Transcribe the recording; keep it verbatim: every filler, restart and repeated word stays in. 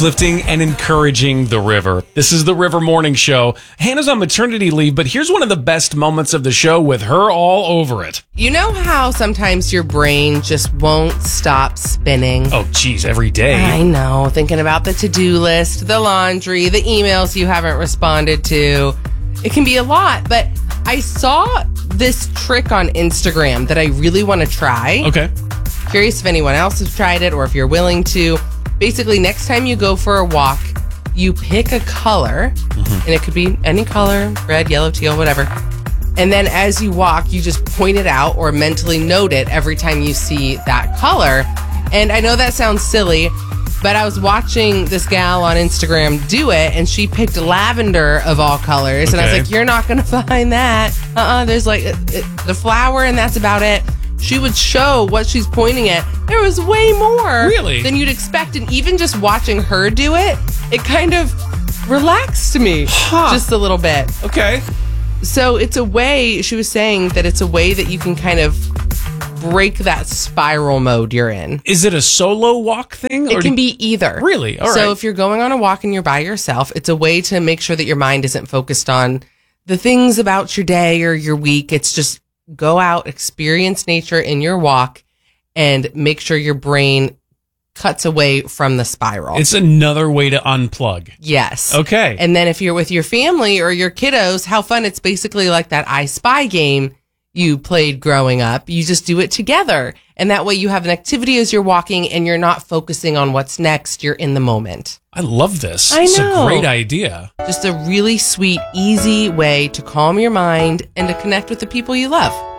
uplifting and encouraging the river. This is the River Morning Show. Hannah's on maternity leave, but here's one of the best moments of the show with her all over it. You know how sometimes your brain just won't stop spinning? Oh, geez, every day. I know. Thinking about the to-do list, the laundry, the emails you haven't responded to. It can be a lot, but I saw this trick on Instagram that I really want to try. Okay. Curious if anyone else has tried it or if you're willing to. Basically, next time you go for a walk, you pick a color, mm-hmm. and it could be any color, red, yellow, teal, whatever. And then as you walk, you just point it out or mentally note it every time you see that color. And I know that sounds silly, but I was watching this gal on Instagram do it, and she picked lavender of all colors. Okay. And I was like, you're not going to find that. Uh-uh, there's like uh, the flower, and that's about it. She would show what she's pointing at. There was way more really? than you'd expect. And even just watching her do it, it kind of relaxed me huh. just a little bit. Okay. So it's a way, she was saying that it's a way that you can kind of break that spiral mode you're in. Is it a solo walk thing? It can be either. Really? All right. So if you're going on a walk and you're by yourself, it's a way to make sure that your mind isn't focused on the things about your day or your week. It's just go out, experience nature in your walk, and make sure your brain cuts away from the spiral. It's another way to unplug. Yes. Okay. And then if you're with your family or your kiddos, how fun. It's basically like that I Spy game you played growing up. You just do it together. And that way you have an activity as you're walking and you're not focusing on what's next. You're in the moment. I love this. I know. It's a great idea. Just a really sweet, easy way to calm your mind and to connect with the people you love.